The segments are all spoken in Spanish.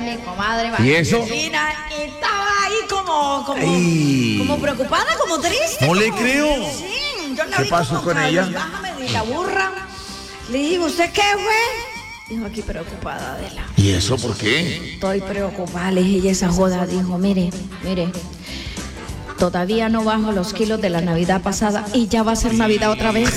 mi comadre ¿Y eso? Valentina, y estaba ahí como preocupada, como triste. No le creo. Sí, yo la ¿Qué vi pasó como con ella? Bájame de la burra. Le digo, ¿usted qué fue? Dijo, aquí preocupada, Adela. ¿Y eso por qué? Estoy preocupada, le dije, y esa joda dijo, mire, todavía no bajo los kilos de la Navidad pasada y ya va a ser Navidad otra vez.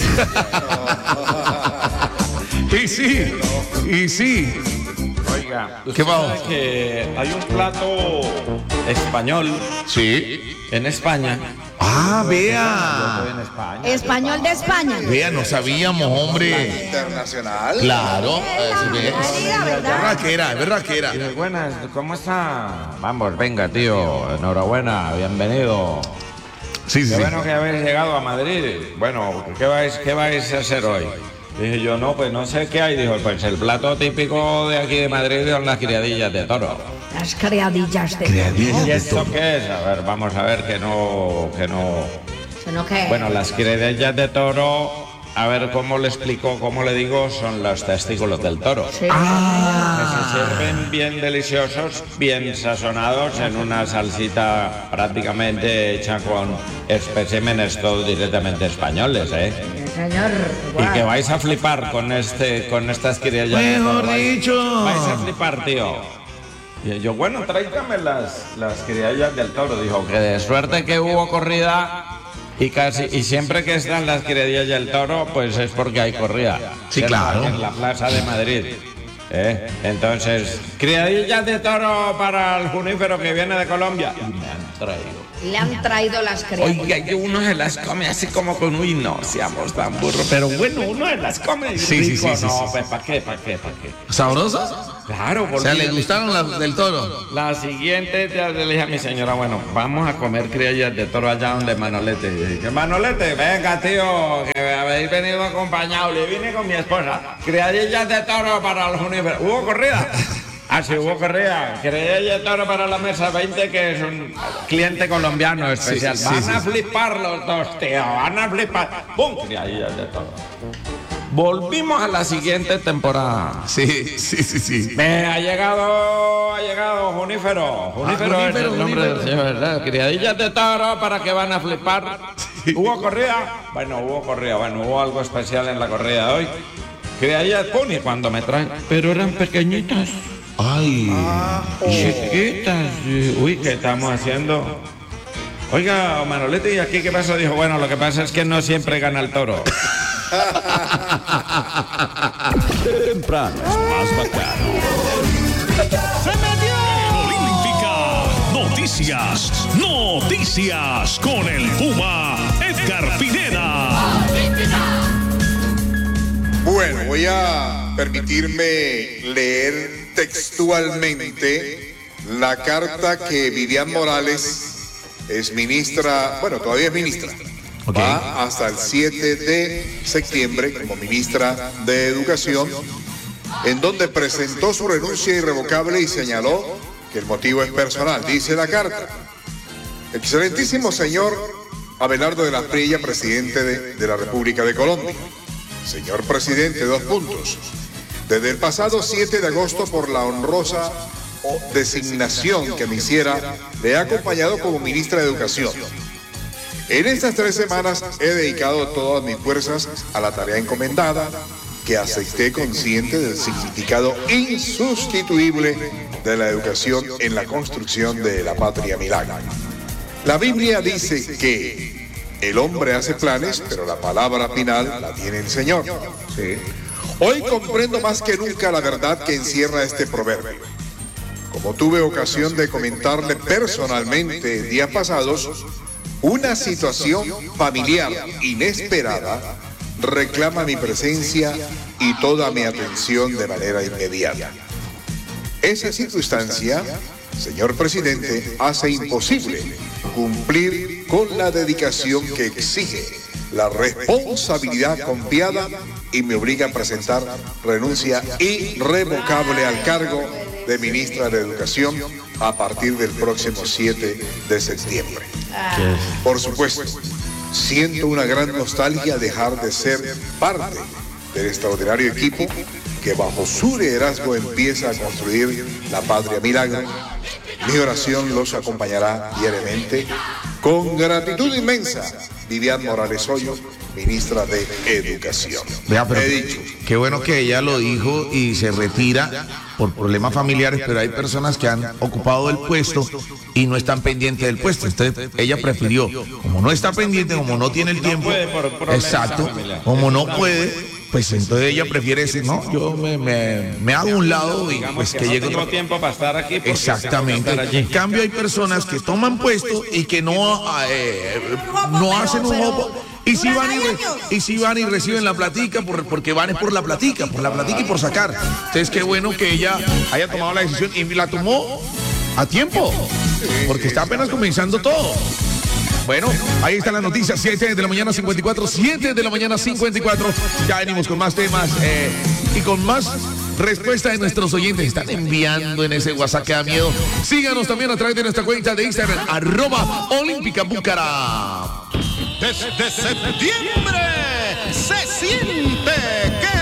Y sí. Oiga, ¿Qué va? sabe que hay un plato español Sí. en España. Ah, Yo vea. estoy en España. Español de España. Vea, no sabíamos, hombre. Internacional. Claro. Verdad. Es verdad que era. Buenas, ¿cómo está? Vamos, venga, tío. Enhorabuena, bienvenido. Sí. Qué bueno que habéis llegado a Madrid. Bueno, ¿qué vais a hacer hoy? Dije yo, no, pues no sé qué hay. Dijo, pues el plato típico de aquí de Madrid son las criadillas de toro. Las criadillas de Criadillas. ¿Y esto qué es? A ver, vamos a ver que no... ¿Sino qué? Bueno, las criadillas de toro, a ver cómo le explico, cómo le digo, son los testículos del toro. Sí. Que se sirven bien deliciosos, bien sazonados en una salsita prácticamente hecha con especímenes todos directamente españoles, ¿eh? Señor. Y que vais a flipar con estas criadillas de toro. Mejor dicho. Vais a flipar, tío. Y yo, bueno, tráigame las criadillas del toro. Dijo que de suerte que hubo corrida y siempre que están las criadillas del toro, pues es porque hay corrida. Sí, claro. En la plaza de Madrid. Entonces, criadillas de toro para el junífero que viene de Colombia. Y me han traído. Le han traído las criadillas. Oiga, que uno se las come así como con uy, no seamos tan burros. Pero bueno, uno se las come. Sí. No, pues ¿para qué? ¿Sabrosos? Claro, O porque sea, ¿le gustaron las del toro? la siguiente ya le dije a mi señora, bueno, vamos a comer criollas de toro allá donde Manolete. Y dije, Manolete, venga, tío, que habéis venido acompañado. Le vine con mi esposa. Criollas de toro para los universos. ¿Hubo corrida? Ah, sí, hubo corrida. Criollas de toro para la mesa 20, que es un cliente colombiano especial. Sí. Van a flipar los dos, tío, van a flipar. ¡Pum! Criollas de toro. Volvimos a la siguiente temporada. Sí. Ha llegado Junífero. Junífero es el nombre del señor, ¿verdad? Criadillas de toro para que van a flipar. ¿Hubo corrida? Bueno, hubo algo especial en la corrida de hoy. Criadillas de pony cuando me traen. Pero eran pequeñitas. Ay. Chiquitas. Uy, ¿qué estamos haciendo? Oiga, Manolete, ¿y aquí qué pasó? Dijo, bueno, lo que pasa es que no siempre gana el toro. Temprano, más bacano. ¡Se metió! Olímpica. Noticias con el Puma Edgar Pineda. Bueno, voy a permitirme leer textualmente la carta que Vivian Morales es ministra, bueno, todavía es ministra. Ok. Va hasta el 7 de septiembre como ministra de Educación, en donde presentó su renuncia irrevocable y señaló que el motivo es personal. Dice la carta: excelentísimo señor Abelardo de la Espriella, presidente de la República de Colombia. Señor presidente, 2 puntos. Desde el pasado 7 de agosto, por la honrosa designación que me hiciera, le he acompañado como ministra de Educación. En estas 3 semanas he dedicado todas mis fuerzas a la tarea encomendada, que acepté consciente del significado insustituible de la educación en la construcción de la patria milagro. La Biblia dice que el hombre hace planes, pero la palabra final la tiene el Señor. Sí. Hoy comprendo más que nunca la verdad que encierra este proverbio. Como tuve ocasión de comentarle personalmente en días pasados, una situación familiar inesperada reclama mi presencia y toda mi atención de manera inmediata. Esa circunstancia, señor presidente, hace imposible cumplir con la dedicación que exige la responsabilidad confiada y me obliga a presentar renuncia irrevocable al cargo de ministra de Educación a partir del próximo 7 de septiembre. Por supuesto, siento una gran nostalgia dejar de ser parte del extraordinario equipo que bajo su liderazgo empieza a construir la patria milagro. Mi oración los acompañará diariamente. Con gratitud inmensa, Vivian Morales Hoyo, ministra de Educación. Vea, pero He dicho. qué bueno que ella lo dijo y se retira por problemas familiares, pero hay personas que han ocupado el puesto y no están pendientes del puesto. Entonces, ella prefirió, como no está pendiente, como no tiene el tiempo, puede por problemas exacto, familiares. como no puede, pues entonces ella prefiere decir, no, yo me hago a un lado y Digamos pues que que no llegue tengo otro. tiempo para estar aquí. porque Exactamente. tengo que estar En allí. cambio hay personas que toman puesto y que no hacen un hopo. Y si van y reciben la platica porque van es por la platica y por sacar. Entonces qué bueno que ella haya tomado la decisión y la tomó a tiempo, porque está apenas comenzando todo. Bueno, ahí está la noticia, 7 de la mañana 54, 7 de la mañana 54. Ya venimos con más temas y con más respuesta de nuestros oyentes. Están enviando en ese WhatsApp que da miedo. Síganos también a través de nuestra cuenta de Instagram, @Olímpica Búcara. Desde septiembre se siente que